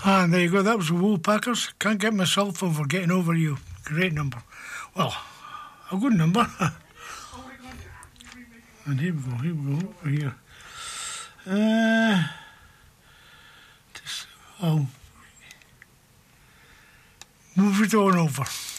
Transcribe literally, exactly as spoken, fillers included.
Ah, there you go. That was the Woolpackers. Can't get myself over getting over you. Great number. Well, a good number. And here we go. Here we go. Over here. Uh, just, I'll move it on over.